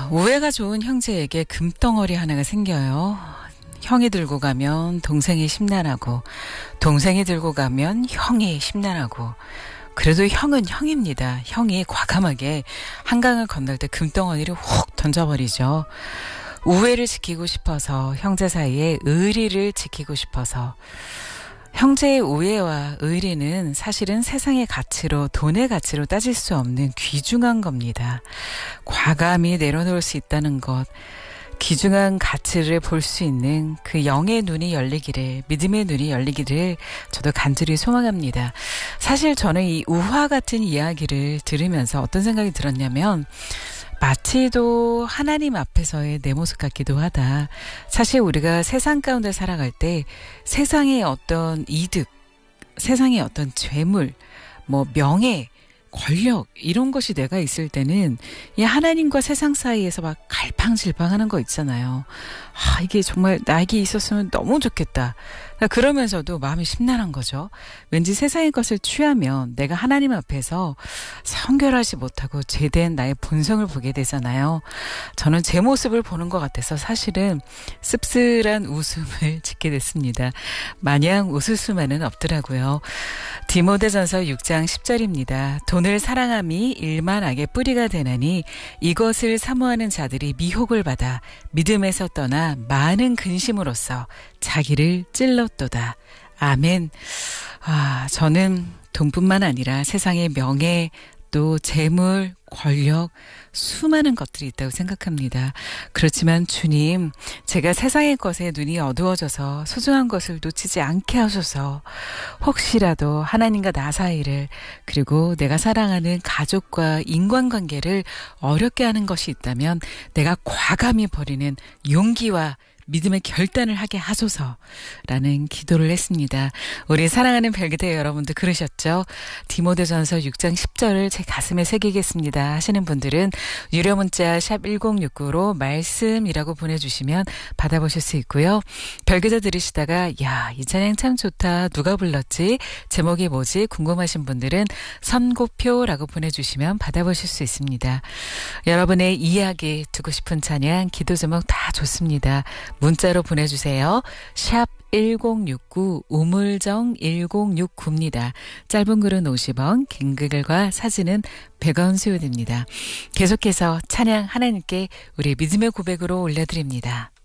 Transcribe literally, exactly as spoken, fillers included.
우애가 좋은 형제에게 금덩어리 하나가 생겨요. 형이 들고 가면 동생이 심란하고, 동생이 들고 가면 형이 심란하고, 그래도 형은 형입니다. 형이 과감하게 한강을 건널 때 금덩어리를 훅 던져버리죠. 우애를 지키고 싶어서, 형제 사이에 의리를 지키고 싶어서. 형제의 우애와 의리는 사실은 세상의 가치로, 돈의 가치로 따질 수 없는 귀중한 겁니다. 과감히 내려놓을 수 있다는 것, 귀중한 가치를 볼 수 있는 그 영의 눈이 열리기를, 믿음의 눈이 열리기를 저도 간절히 소망합니다. 사실 저는 이 우화 같은 이야기를 들으면서 어떤 생각이 들었냐면, 마치도 하나님 앞에서의 내 모습 같기도 하다. 사실 우리가 세상 가운데 살아갈 때 세상의 어떤 이득, 세상의 어떤 재물, 뭐 명예, 권력 이런 것이 내가 있을 때는 이 하나님과 세상 사이에서 막 갈팡질팡하는 거 있잖아요. 아, 이게 정말 나에게 있었으면 너무 좋겠다. 그러면서도 마음이 심란한 거죠. 왠지 세상의 것을 취하면 내가 하나님 앞에서 성결하지 못하고 죄된 나의 본성을 보게 되잖아요. 저는 제 모습을 보는 것 같아서 사실은 씁쓸한 웃음을 짓게 됐습니다. 마냥 웃을 수만은 없더라고요. 디모데전서 육 장 십 절입니다. 돈을 사랑함이 일만악의 뿌리가 되나니 이것을 사모하는 자들이 미혹을 받아 믿음에서 떠나 많은 근심으로써 자기를 찔렀도다. 아멘. 아, 저는 돈뿐만 아니라 세상의 명예, 또 재물, 권력, 수많은 것들이 있다고 생각합니다. 그렇지만 주님, 제가 세상의 것에 눈이 어두워져서 소중한 것을 놓치지 않게 하셔서 혹시라도 하나님과 나 사이를, 그리고 내가 사랑하는 가족과 인간관계를 어렵게 하는 것이 있다면 내가 과감히 버리는 용기와 믿음의 결단을 하게 하소서라는 기도를 했습니다. 우리 사랑하는 별기대 여러분도 그러셨죠? 디모데전서 육 장 십 절을 제 가슴에 새기겠습니다 하시는 분들은 유료 문자 샵 일공육구로 말씀이라고 보내주시면 받아보실 수 있고요. 별기대 들으시다가 야, 이 찬양 참 좋다. 누가 불렀지? 제목이 뭐지? 궁금하신 분들은 선고표라고 보내주시면 받아보실 수 있습니다. 여러분의 이야기, 듣고 싶은 찬양, 기도 제목 다 좋습니다. 문자로 보내주세요. 샵 일공육구 우물정 일공육구입니다. 짧은 글은 오십 원, 긴 글과 사진은 백 원 수요됩니다. 계속해서 찬양 하나님께 우리 믿음의 고백으로 올려드립니다.